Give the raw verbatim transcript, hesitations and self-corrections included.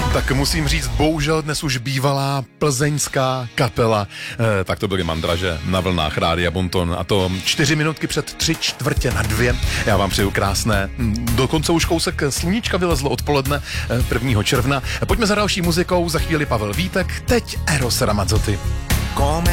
Tak musím říct, bohužel dnes už bývalá plzeňská kapela. Eh, tak to byly Mandraže na vlnách Rádia Bonton a to čtyři minutky před tři čtvrtě na dvě. Já vám přeju krásné, dokonce už kousek sluníčka vylezlo odpoledne prvního června. Pojďme za další muzikou, za chvíli Pavel Vítek, teď Eros Ramazzotti.